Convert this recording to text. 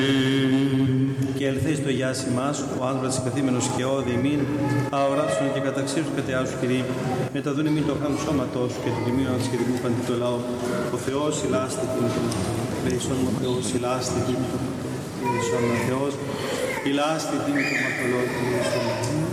Και ελθείς το γιάσι μας, ο άνθρωπος υπεθύμενος και όδη ημίν, αοράσουν και καταξίρους κατεάσου Κυρί, μεταδούν ημίν το χάμου σώματός σου και την τιμήνα της και την παντή το λαό. Ο Θεός ηλάστη την Λέησον ο Θεός, ηλάστη την Λέησον ο Θεός, ηλάστη την Μαρτωλό, Λέησον